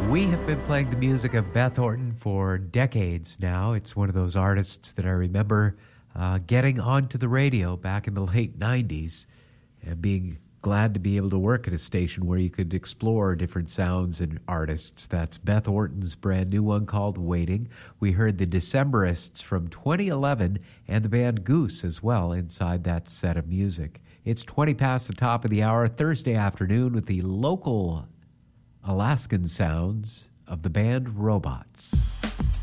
We have been playing the music of Beth Orton for decades now. It's one of those artists that I remember getting onto the radio back in the late 90s and being glad to be able to work at a station where you could explore different sounds and artists. That's Beth Orton's brand new one called Waiting. We heard the Decemberists from 2011 and the band Goose as well inside that set of music. It's 20 past the top of the hour, Thursday afternoon, with the local Alaskan sounds of the band Robots.